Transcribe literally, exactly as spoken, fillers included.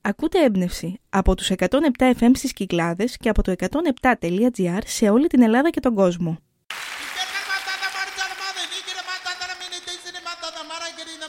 Ακούτε έμπνευση από τους εκατόν επτά εφ εμ στις Κυκλάδες και από το εκατόν επτά τελεία τζι άρ σε όλη την Ελλάδα και τον κόσμο.